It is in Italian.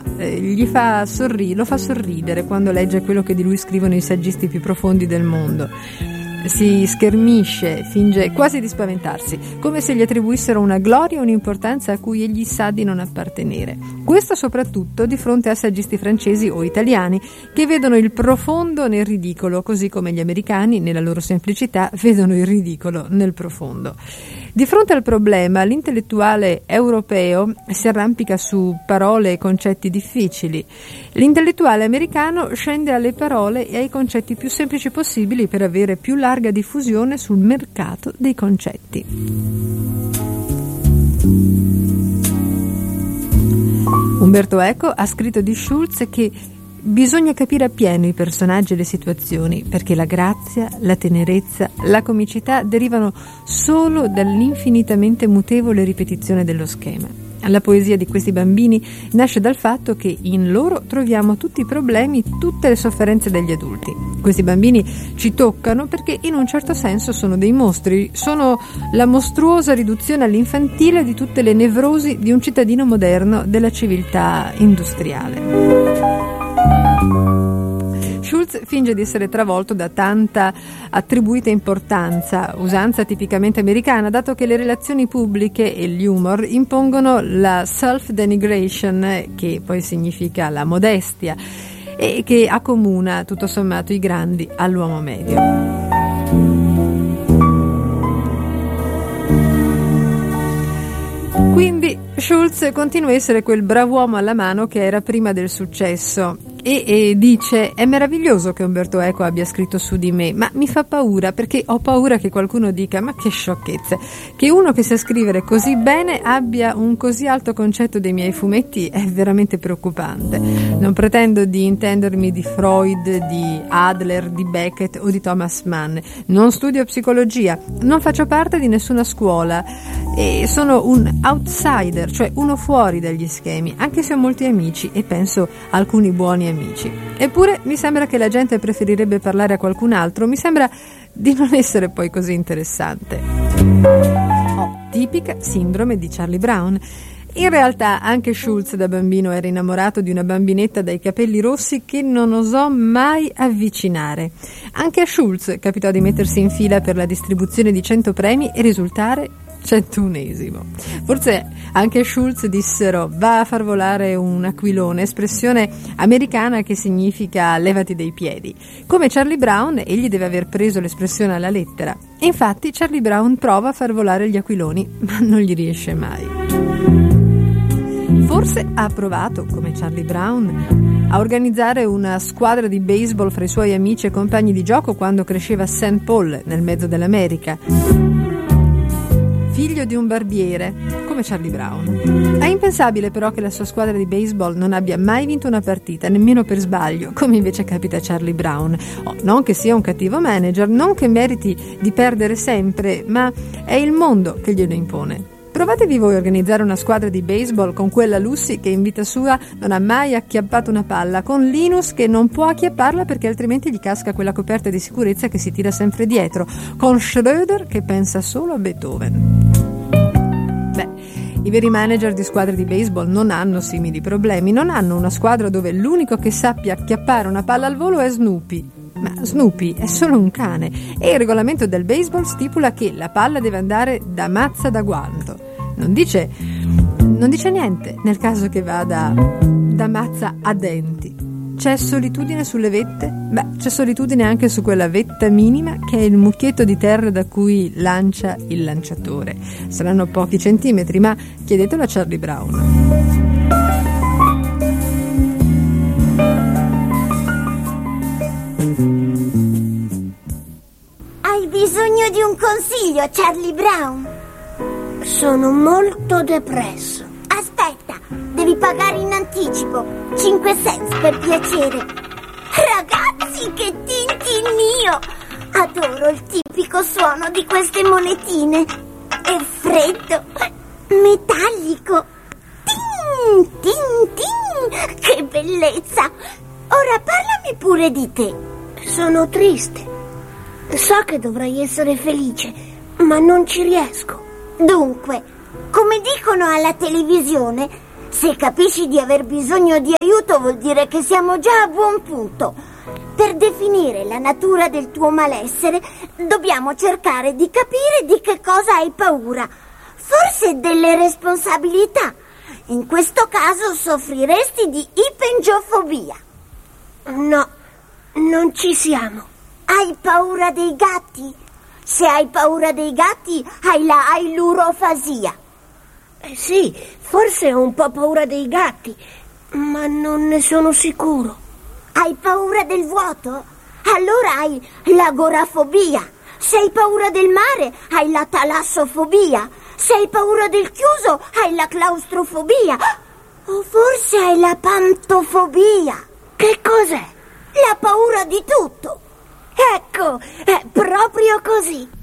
lo fa sorridere quando legge quello che di lui scrivono i saggisti più profondi del mondo. Si schermisce, finge quasi di spaventarsi, come se gli attribuissero una gloria e un'importanza a cui egli sa di non appartenere. Questo soprattutto di fronte a saggisti francesi o italiani che vedono il profondo nel ridicolo, così come gli americani, nella loro semplicità, vedono il ridicolo nel profondo. Di fronte al problema, l'intellettuale europeo si arrampica su parole e concetti difficili. L'intellettuale americano scende alle parole e ai concetti più semplici possibili per avere più larga diffusione sul mercato dei concetti. Umberto Eco ha scritto di Schulz che bisogna capire appieno i personaggi e le situazioni, perché la grazia, la tenerezza, la comicità derivano solo dall'infinitamente mutevole ripetizione dello schema. La poesia di questi bambini nasce dal fatto che in loro troviamo tutti i problemi, tutte le sofferenze degli adulti. Questi bambini ci toccano perché in un certo senso sono dei mostri, sono la mostruosa riduzione all'infantile di tutte le nevrosi di un cittadino moderno della civiltà industriale. Schulz finge di essere travolto da tanta attribuita importanza, usanza tipicamente americana, dato che le relazioni pubbliche e gli humor impongono la self-denigration, che poi significa la modestia, e che accomuna tutto sommato i grandi all'uomo medio. Quindi Schulz continua a essere quel brav'uomo alla mano che era prima del successo e dice: è meraviglioso che Umberto Eco abbia scritto su di me, ma mi fa paura perché ho paura che qualcuno dica: ma che sciocchezze, che uno che sa scrivere così bene abbia un così alto concetto dei miei fumetti è veramente preoccupante. Non pretendo di intendermi di Freud, di Adler, di Beckett o di Thomas Mann, non studio psicologia, non faccio parte di nessuna scuola e sono un outsider, cioè uno fuori dagli schemi, anche se ho molti amici e penso alcuni buoni amici. Eppure mi sembra che la gente preferirebbe parlare a qualcun altro, mi sembra di non essere poi così interessante. Tipica sindrome di Charlie Brown. In realtà anche Schulz da bambino era innamorato di una bambinetta dai capelli rossi che non osò mai avvicinare. Anche a Schulz capitò di mettersi in fila per la distribuzione di 100 premi e risultare 101esimo. Forse anche a Schulz dissero: va a far volare un aquilone, espressione americana che significa levati dai piedi. Come Charlie Brown, egli deve aver preso l'espressione alla lettera. E infatti Charlie Brown prova a far volare gli aquiloni, ma non gli riesce mai. Forse ha provato, come Charlie Brown, a organizzare una squadra di baseball fra i suoi amici e compagni di gioco quando cresceva a St. Paul, nel mezzo dell'America. Figlio di un barbiere, come Charlie Brown. È impensabile però che la sua squadra di baseball non abbia mai vinto una partita, nemmeno per sbaglio, come invece capita a Charlie Brown. Non che sia un cattivo manager, non che meriti di perdere sempre, ma è il mondo che glielo impone. Provatevi voi a organizzare una squadra di baseball con quella Lucy che in vita sua non ha mai acchiappato una palla, con Linus che non può acchiapparla perché altrimenti gli casca quella coperta di sicurezza che si tira sempre dietro, con Schröder che pensa solo a Beethoven. I veri manager di squadre di baseball non hanno simili problemi, non hanno una squadra dove l'unico che sappia acchiappare una palla al volo è Snoopy. Ma Snoopy è solo un cane e il regolamento del baseball stipula che la palla deve andare da mazza da guanto. Non dice niente nel caso che vada da mazza a denti. C'è solitudine sulle vette? C'è solitudine anche su quella vetta minima che è il mucchietto di terra da cui lancia il lanciatore. Saranno pochi centimetri, ma chiedetelo a Charlie Brown. Hai bisogno di un consiglio, Charlie Brown? Sono molto depresso. Aspetta, devi pagare in anticipo 5 cents per piacere. Ragazzi, che tintinnio! Adoro il tipico suono di queste monetine. È freddo, metallico. Tin, tin, tin! Che bellezza! Ora parlami pure di te. Sono triste. So che dovrei essere felice, ma non ci riesco. Dunque, come dicono alla televisione, Se capisci di aver bisogno di aiuto vuol dire che siamo già a buon punto. Per definire la natura del tuo malessere dobbiamo cercare di capire di che cosa hai paura. Forse delle responsabilità. In questo caso soffriresti di ipengiofobia. No, non ci siamo. Hai paura dei gatti? Se hai paura dei gatti hai la ailurofasia. Sì, forse ho un po' paura dei gatti, ma non ne sono sicuro. Hai paura del vuoto? Allora hai l'agorafobia. Se hai paura del mare hai la talassofobia. Se hai paura del chiuso hai la claustrofobia. O forse hai la pantofobia. Che cos'è? La paura di tutto. Ecco, è proprio così.